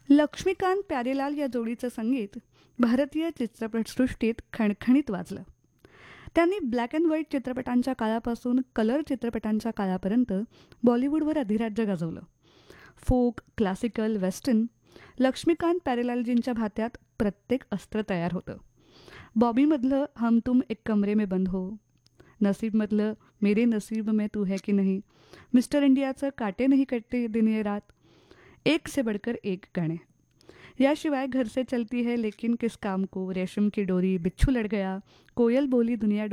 लक्ष्मीकांत प्यारेलाल या जोडीचं संगीत भारतीय चित्रपटसृष्टीत खणखणीत वाजलं. त्यांनी ब्लॅक अँड व्हाईट चित्रपटांच्या काळापासून कलर चित्रपटांच्या काळापर्यंत बॉलिवूडवर अधिराज्य गाजवलं. फोक, क्लासिकल, वेस्टर्न लक्ष्मीकांत प्यारेलालजींच्या भात्यात प्रत्येक अस्त्र तयार होतं. बॉबीमधलं हम तुम एक कमरे में बंद हो, नसीबमधलं मेरे नसीब में तू है की नहीं, मिस्टर इंडियाचं काटे नहीं कटते दिन ये रात, एक से बढ़कर एक गाणे. याशिवाय घर से चलती है लेकिन किस काम को, रेशम की डोरी, बिच्छू लड़ गया, कोयल बोली दुनिया